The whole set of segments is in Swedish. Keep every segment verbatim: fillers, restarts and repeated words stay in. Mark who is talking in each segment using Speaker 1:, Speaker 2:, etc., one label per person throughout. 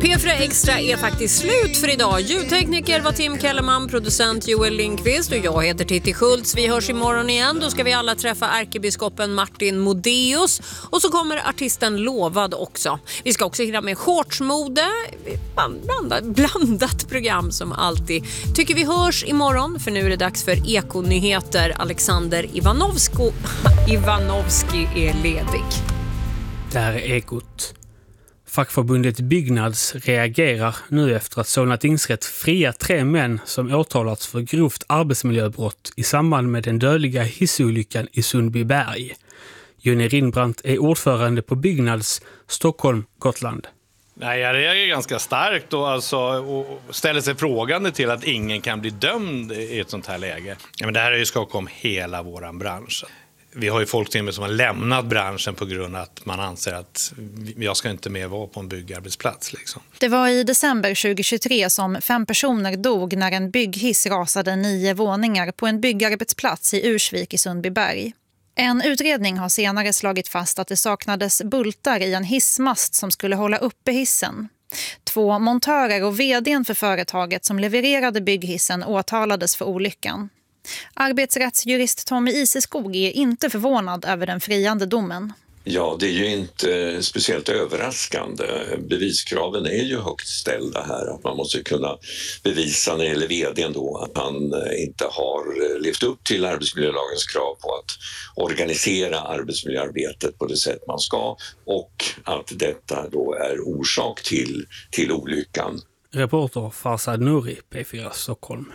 Speaker 1: P fyra Extra är faktiskt slut för idag. Ljudtekniker var Tim Kellerman, producent Joel Lindqvist och jag heter Titti Schultz. Vi hörs imorgon igen. Då ska vi alla träffa ärkebiskopen Martin Modéus och så kommer artisten Lovad också. Vi ska också hinna med shortsmode, blandat, blandat program som alltid. Tycker vi hörs imorgon, för nu är det dags för Ekonyheter. Alexander Ivanovsko, Ivanovski är ledig.
Speaker 2: Där är Ekot. Fackförbundet Byggnads reagerar nu efter att Solna tingsrätt fria tre män som åtalats för grovt arbetsmiljöbrott i samband med den dödliga hissolyckan i Sundbyberg. Jonny Rindbrandt är ordförande på Byggnads Stockholm, Gotland.
Speaker 3: Nej, jag reagerar ganska starkt och, alltså, och ställer sig frågande till att ingen kan bli dömd i ett sånt här läge. Ja, men det här är ju skaka om hela våran bransch. Vi har ju folk till och med som har lämnat branschen på grund av att man anser att jag ska inte mer vara på en byggarbetsplats. Liksom.
Speaker 4: Det var i december tjugohundratjugotre som fem personer dog när en bygghiss rasade nio våningar på en byggarbetsplats i Ursvik i Sundbyberg. En utredning har senare slagit fast att det saknades bultar i en hissmast som skulle hålla uppe hissen. Två montörer och vdn för företaget som levererade bygghissen åtalades för olyckan. Arbetsrättsjurist Tommy Iseskog är inte förvånad över den friande domen.
Speaker 5: Ja, det är ju inte speciellt överraskande. Beviskraven är ju högt ställda här. Att man måste kunna bevisa när det gäller vdn då att han inte har levt upp till arbetsmiljölagens krav på att organisera arbetsmiljöarbetet på det sätt man ska och att detta då är orsak till, till olyckan.
Speaker 2: Reporter Farsad Nouri, P fyra Stockholm.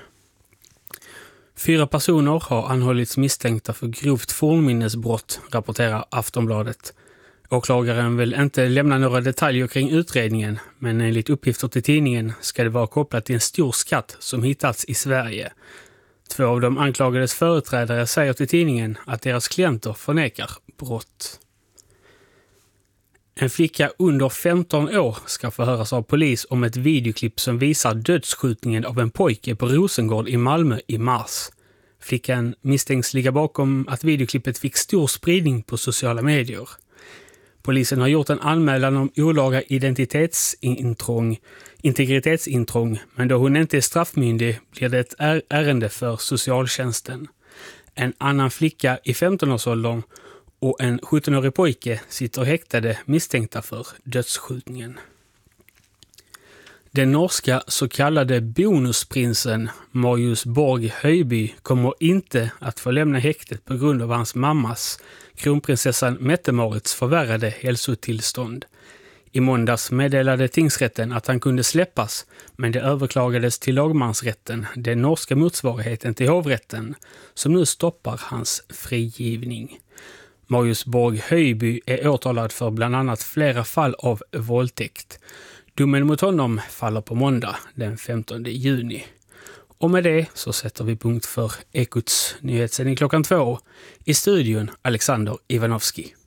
Speaker 2: Fyra personer har anhållits misstänkta för grovt fornminnesbrott, rapporterar Aftonbladet. Åklagaren vill inte lämna några detaljer kring utredningen, men enligt uppgifter till tidningen ska det vara kopplat till en stor skatt som hittats i Sverige. Två av de anklagades företrädare säger till tidningen att deras klienter förnekar brott. En flicka under femton år ska förhöras av polis om ett videoklipp som visar dödsskjutningen av en pojke på Rosengård i Malmö i mars. Flickan misstänks ligga bakom att videoklippet fick stor spridning på sociala medier. Polisen har gjort en anmälan om olaga identitetsintrång, integritetsintrång, men då hon inte är straffmyndig blir det ett ärende för socialtjänsten. En annan flicka i femton-årsåldern och en sjutton-årig pojke sitter häktade misstänkta för dödsskjutningen. Den norska så kallade bonusprinsen Marius Borg Höjby kommer inte att få lämna häktet på grund av hans mammas, kronprinsessan Mette-Marits förvärrade hälsotillstånd. I måndags meddelade tingsrätten att han kunde släppas, men det överklagades till lagmansrätten, den norska motsvarigheten till hovrätten, som nu stoppar hans frigivning. Marius Borg Höjby är åtalad för bland annat flera fall av våldtäkt. Domen mot honom faller på måndag den femtonde juni. Och med det så sätter vi punkt för Ekots nyhetssändning klockan två. I studion Alexander Ivanovski.